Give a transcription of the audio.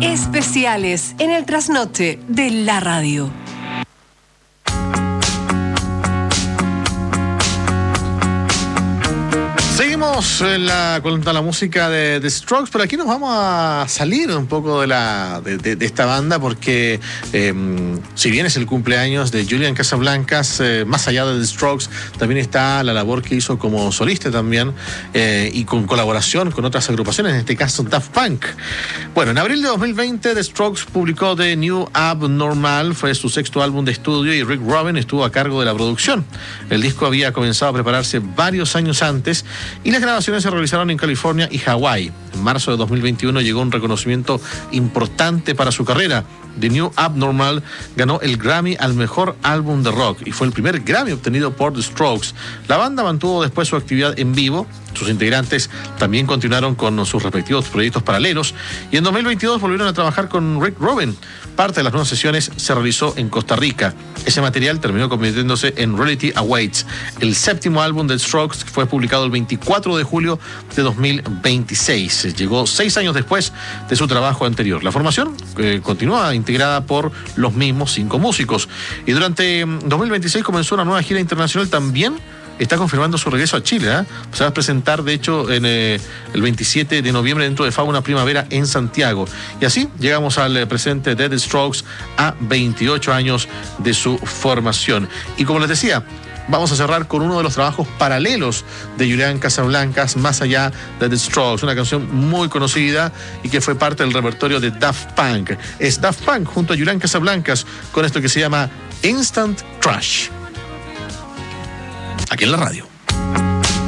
Especiales en el trasnoche de la radio. Seguimos con la música de The Strokes, pero aquí nos vamos a salir un poco de esta banda porque si bien es el cumpleaños de Julian Casablancas, más allá de The Strokes también está la labor que hizo como solista también y con colaboración con otras agrupaciones, en este caso Daft Punk. Bueno, en abril de 2020 The Strokes publicó The New Abnormal, fue su sexto álbum de estudio y Rick Rubin estuvo a cargo de la producción. El disco había comenzado a prepararse varios años antes y las grabaciones se realizaron en California y Hawái. En marzo de 2021 llegó un reconocimiento importante para su carrera. The New Abnormal ganó el Grammy al mejor álbum de rock y fue el primer Grammy obtenido por The Strokes. La banda mantuvo después su actividad en vivo. Sus integrantes también continuaron con sus respectivos proyectos paralelos y en 2022 volvieron a trabajar con Rick Rubin. Parte de las nuevas sesiones se realizó en Costa Rica. Ese material terminó convirtiéndose en Reality Awaits. El séptimo álbum de The Strokes fue publicado el 24 de julio de 2026. Llegó 6 años después de su trabajo anterior. La formación continúa integrada por los mismos 5 músicos. Y durante 2026 comenzó una nueva gira internacional también. Está confirmando su regreso a Chile. Se va a presentar, de hecho, en el 27 de noviembre dentro de Fauna Primavera en Santiago. Y así llegamos al presente de The Strokes a 28 años de su formación. Y como les decía, vamos a cerrar con uno de los trabajos paralelos de Julian Casablancas, Más allá de The Strokes, una canción muy conocida y que fue parte del repertorio de Daft Punk. Es Daft Punk junto a Julian Casablancas con esto que se llama Instant Crush. Aquí en la radio.